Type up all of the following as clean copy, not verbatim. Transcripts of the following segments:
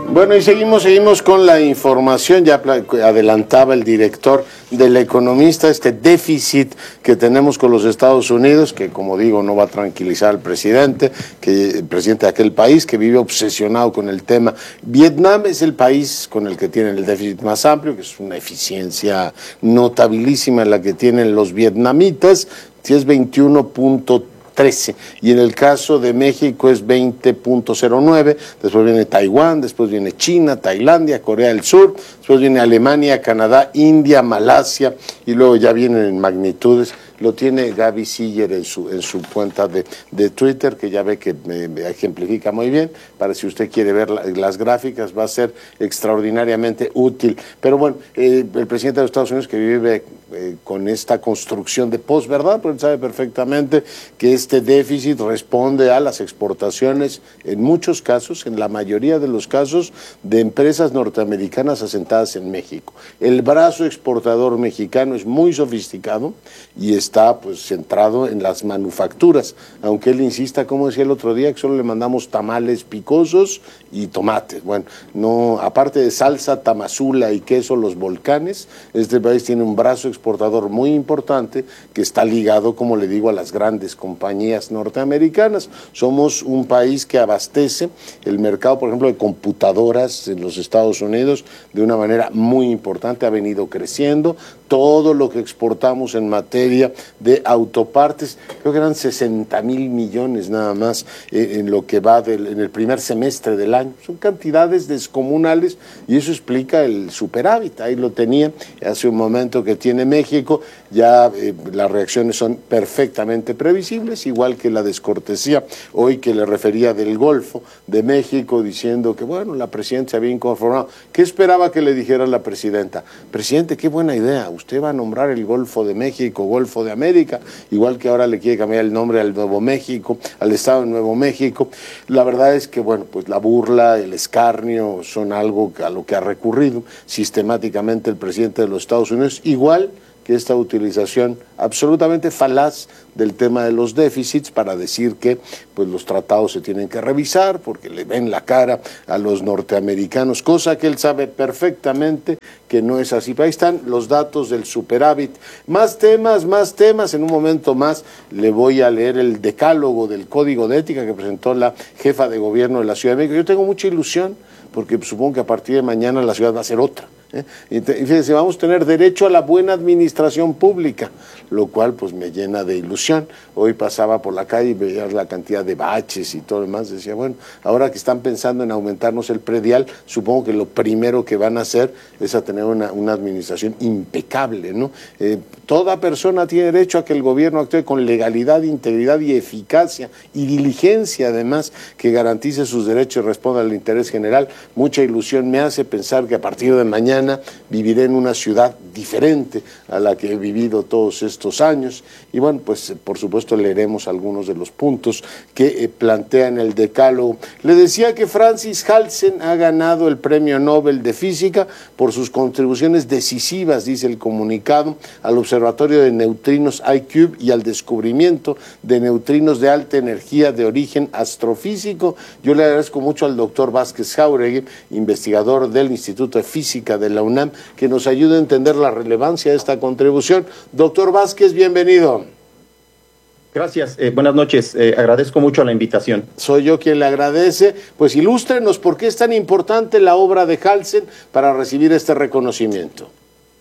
Bueno, y seguimos con la información. Ya adelantaba el director del Economista este déficit que tenemos con los Estados Unidos, que como digo no va a tranquilizar al presidente, el presidente de aquel país que vive obsesionado con el tema. Vietnam es el país con el que tienen el déficit más amplio, que es una eficiencia notabilísima la que tienen los vietnamitas, si es 21.13, y en el caso de México es 20.09, después viene Taiwán, después viene China, Tailandia, Corea del Sur, después viene Alemania, Canadá, India, Malasia, y luego ya vienen en magnitudes. Lo tiene Gaby Siller en su cuenta de Twitter, que ya ve que me ejemplifica muy bien. Para si usted quiere ver las gráficas, va a ser extraordinariamente útil. Pero bueno, el presidente de los Estados Unidos, que vive con esta construcción de posverdad, porque él sabe perfectamente que este déficit responde a las exportaciones, en muchos casos, en la mayoría de los casos, de empresas norteamericanas asentadas en México. El brazo exportador mexicano es muy sofisticado y está pues centrado en las manufacturas, aunque él insista, como decía el otro día, que solo le mandamos tamales picosos y tomates. Bueno, no, aparte de salsa, tamazula y queso, los volcanes, este país tiene un brazo exportador muy importante que está ligado, como le digo, a las grandes compañías norteamericanas. Somos un país que abastece el mercado, por ejemplo, de computadoras en los Estados Unidos de una manera muy importante, ha venido creciendo. Todo lo que exportamos en materia de autopartes, creo que eran 60,000 millones nada más en lo que va en el primer semestre del año. Son cantidades descomunales y eso explica el superávit. Ahí lo tenía hace un momento que tiene México. Ya las reacciones son perfectamente previsibles, igual que la descortesía hoy que le refería del Golfo de México, diciendo que bueno, la presidenta se había inconformado. ¿Qué esperaba que le dijera la presidenta? Presidente, qué buena idea, usted va a nombrar el Golfo de México, Golfo de América, igual que ahora le quiere cambiar el nombre al Nuevo México, al Estado de Nuevo México. La verdad es que bueno, pues la burla, el escarnio son algo a lo que ha recurrido sistemáticamente el presidente de los Estados Unidos, igual que esta utilización absolutamente falaz del tema de los déficits para decir que pues los tratados se tienen que revisar porque le ven la cara a los norteamericanos, cosa que él sabe perfectamente que no es así. Ahí están los datos del superávit. Más temas, en un momento más le voy a leer el decálogo del Código de Ética que presentó la jefa de gobierno de la Ciudad de México. Yo tengo mucha ilusión porque supongo que a partir de mañana la ciudad va a ser otra. Y fíjense, vamos a tener derecho a la buena administración pública, lo cual pues me llena de ilusión. Hoy pasaba por la calle y veía la cantidad de baches y todo lo demás, decía, bueno, ahora que están pensando en aumentarnos el predial, supongo que lo primero que van a hacer es a tener una administración impecable, ¿no? Toda persona tiene derecho a que el gobierno actúe con legalidad, integridad y eficacia y diligencia, además, que garantice sus derechos y responda al interés general. Mucha ilusión me hace pensar que a partir de mañana viviré en una ciudad diferente a la que he vivido todos estos años. Y bueno, pues por supuesto leeremos algunos de los puntos que plantea en el decálogo. Le decía que Francis Halsen ha ganado el Premio Nobel de Física por sus contribuciones decisivas, dice el comunicado, al Observatorio de Neutrinos iCube y al descubrimiento de neutrinos de alta energía de origen astrofísico. Yo le agradezco mucho al doctor Vázquez Jáuregui, investigador del Instituto de Física de la UNAM, que nos ayuda a entender la relevancia de esta contribución. Doctor Vázquez, bienvenido. Gracias, buenas noches, agradezco mucho la invitación. Soy yo quien le agradece. Pues ilústrenos por qué es tan importante la obra de Halsen para recibir este reconocimiento.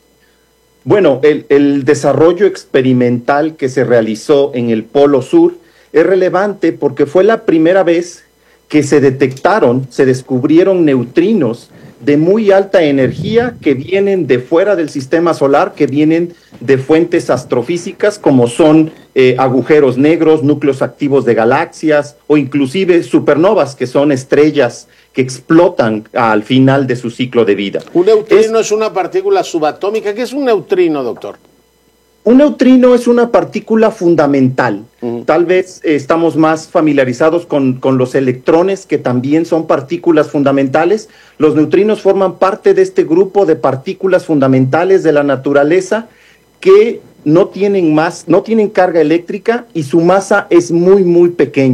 Bueno, el desarrollo experimental que se realizó en el Polo Sur es relevante porque fue la primera vez que se descubrieron neutrinos de muy alta energía que vienen de fuera del sistema solar, que vienen de fuentes astrofísicas como son agujeros negros, núcleos activos de galaxias o inclusive supernovas, que son estrellas que explotan al final de su ciclo de vida. Un neutrino es una partícula subatómica. ¿Qué es un neutrino, doctor? Un neutrino es una partícula fundamental. Tal vez estamos más familiarizados con los electrones, que también son partículas fundamentales. Los neutrinos forman parte de este grupo de partículas fundamentales de la naturaleza que no tienen carga eléctrica y su masa es muy, muy pequeña.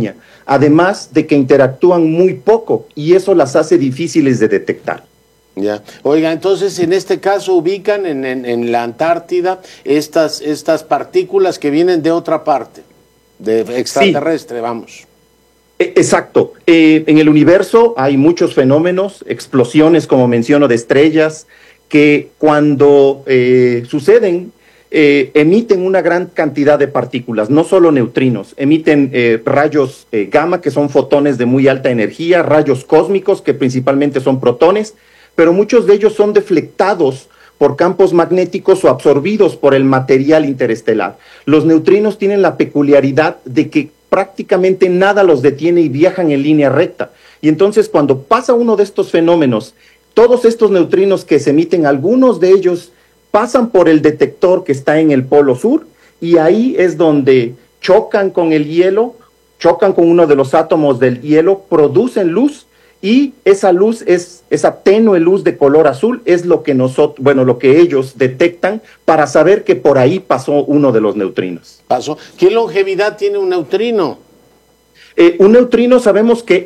además de que interactúan muy poco y eso las hace difíciles de detectar. Ya. Oiga, entonces en este caso ubican en la Antártida estas partículas que vienen de otra parte, de extraterrestre, sí. Vamos. Exacto. En el universo hay muchos fenómenos, explosiones, como menciono, de estrellas, que cuando suceden, emiten una gran cantidad de partículas, no solo neutrinos, emiten rayos gamma, que son fotones de muy alta energía, rayos cósmicos, que principalmente son protones, pero muchos de ellos son deflectados por campos magnéticos o absorbidos por el material interestelar. Los neutrinos tienen la peculiaridad de que prácticamente nada los detiene y viajan en línea recta. Y entonces cuando pasa uno de estos fenómenos, todos estos neutrinos que se emiten, algunos de ellos pasan por el detector que está en el polo sur y ahí es donde chocan con el hielo, chocan con uno de los átomos del hielo, producen luz y esa luz esa tenue luz de color azul es lo que lo que ellos detectan para saber que por ahí pasó uno de los neutrinos. ¿Qué longevidad tiene un neutrino? Un neutrino sabemos que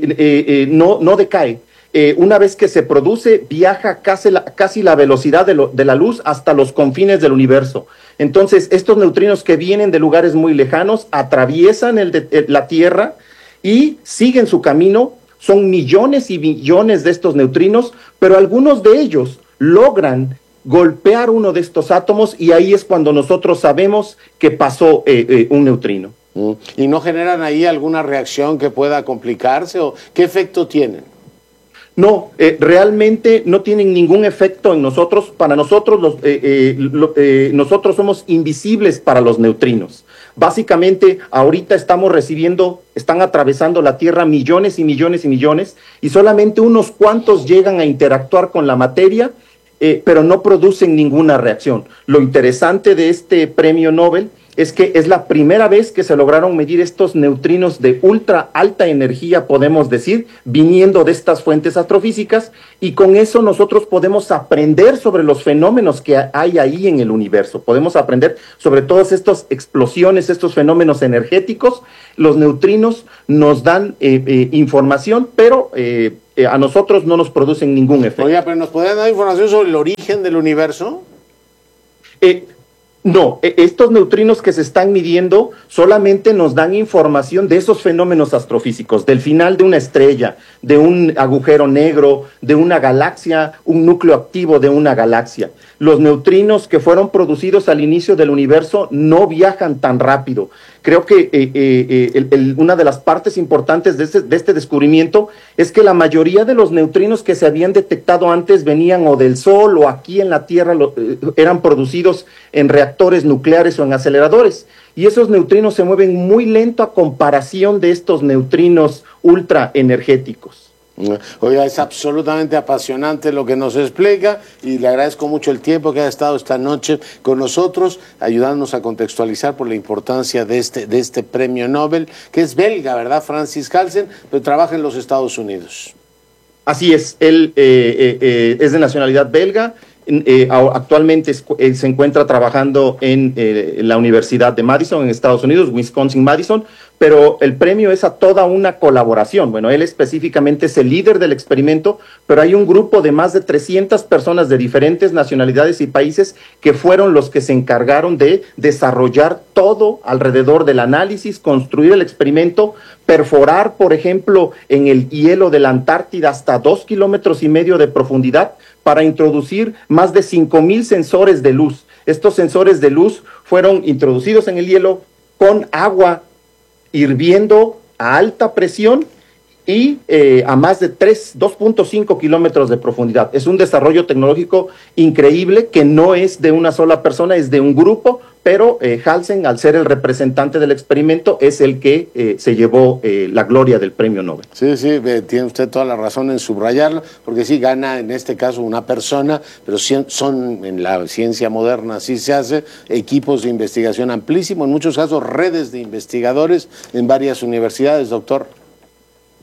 no decae. Una vez que se produce, viaja casi la velocidad de la luz hasta los confines del universo. Entonces, estos neutrinos que vienen de lugares muy lejanos atraviesan la Tierra y siguen su camino. Son millones y millones de estos neutrinos, pero algunos de ellos logran golpear uno de estos átomos y ahí es cuando nosotros sabemos que pasó un neutrino. ¿Y no generan ahí alguna reacción que pueda complicarse o qué efecto tienen? No, realmente no tienen ningún efecto en nosotros. Para nosotros, nosotros somos invisibles para los neutrinos. Básicamente, ahorita están atravesando la Tierra millones y millones y millones, y solamente unos cuantos llegan a interactuar con la materia, pero no producen ninguna reacción. Lo interesante de este premio Nobel es que es la primera vez que se lograron medir estos neutrinos de ultra alta energía, podemos decir, viniendo de estas fuentes astrofísicas, y con eso nosotros podemos aprender sobre los fenómenos que hay ahí en el universo. Podemos aprender sobre todas estas explosiones, estos fenómenos energéticos. Los neutrinos nos dan información, pero a nosotros no nos producen ningún efecto. Oiga, pero ¿nos podrían dar información sobre el origen del universo? No, estos neutrinos que se están midiendo solamente nos dan información de esos fenómenos astrofísicos, del final de una estrella, de un agujero negro, de una galaxia, un núcleo activo de una galaxia. Los neutrinos que fueron producidos al inicio del universo no viajan tan rápido. Creo que una de las partes importantes de este descubrimiento es que la mayoría de los neutrinos que se habían detectado antes venían o del Sol o aquí en la Tierra, eran producidos en reactores nucleares o en aceleradores. Y esos neutrinos se mueven muy lento a comparación de estos neutrinos ultra energéticos. Oiga, es absolutamente apasionante lo que nos explica y le agradezco mucho el tiempo que ha estado esta noche con nosotros, ayudándonos a contextualizar por la importancia de este premio Nobel, que es belga, ¿verdad? Francis Halsen, pero trabaja en los Estados Unidos. Así es, él es de nacionalidad belga. Actualmente se encuentra trabajando en la Universidad de Madison, en Estados Unidos, Wisconsin-Madison, pero el premio es a toda una colaboración. Bueno, él específicamente es el líder del experimento, pero hay un grupo de más de 300 personas de diferentes nacionalidades y países que fueron los que se encargaron de desarrollar todo alrededor del análisis, construir el experimento, perforar, por ejemplo, en el hielo de la Antártida hasta 2,5 kilómetros de profundidad para introducir más de 5,000 sensores de luz. Estos sensores de luz fueron introducidos en el hielo con agua hirviendo a alta presión y a más de 2,5 kilómetros de profundidad. Es un desarrollo tecnológico increíble que no es de una sola persona, es de un grupo, pero Halsen, al ser el representante del experimento, es el que se llevó la gloria del premio Nobel. Sí, tiene usted toda la razón en subrayarlo, porque sí gana en este caso una persona, pero son en la ciencia moderna, sí se hace, equipos de investigación amplísimos, en muchos casos redes de investigadores en varias universidades, doctor.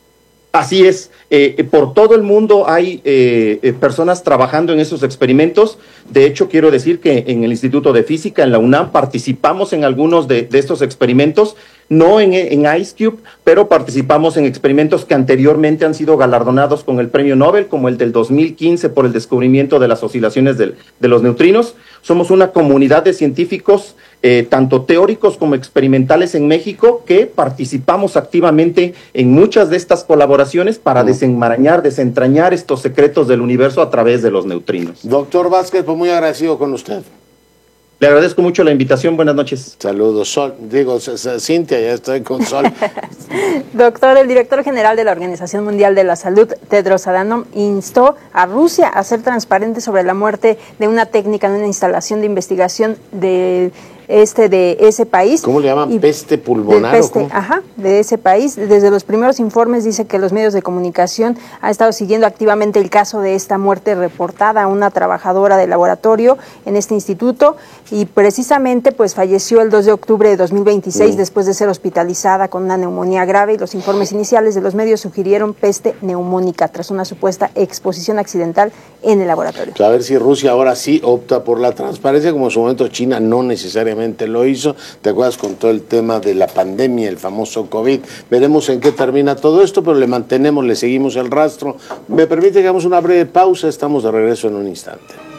Así es, por todo el mundo hay personas trabajando en esos experimentos. De hecho, quiero decir que en el Instituto de Física, en la UNAM, participamos en algunos de estos experimentos, no en IceCube, pero participamos en experimentos que anteriormente han sido galardonados con el premio Nobel, como el del 2015 por el descubrimiento de las oscilaciones de los neutrinos. Somos una comunidad de científicos, tanto teóricos como experimentales en México, que participamos activamente en muchas de estas colaboraciones para desenmarañar, desentrañar estos secretos del universo a través de los neutrinos. Doctor Vázquez, pues muy agradecido con usted. Le agradezco mucho la invitación. Buenas noches. Saludos, Sol. Digo, Cintia, ya estoy con Sol. Doctor, el director general de la Organización Mundial de la Salud, Tedros Adhanom, instó a Rusia a ser transparente sobre la muerte de una técnica en una instalación de investigación de ese país. ¿Cómo le llaman? ¿Peste pulmonar? De ese país. Desde los primeros informes dice que los medios de comunicación han estado siguiendo activamente el caso de esta muerte reportada a una trabajadora de laboratorio en este instituto, y precisamente pues falleció el 2 de octubre de 2026 después de ser hospitalizada con una neumonía grave, y los informes iniciales de los medios sugirieron peste neumónica tras una supuesta exposición accidental en el laboratorio. A ver si Rusia ahora sí opta por la transparencia, como en su momento China no necesariamente lo hizo. ¿Te acuerdas con todo el tema de la pandemia, el famoso COVID? Veremos en qué termina todo esto, pero le seguimos el rastro. Me permite que hagamos una breve pausa, estamos de regreso en un instante.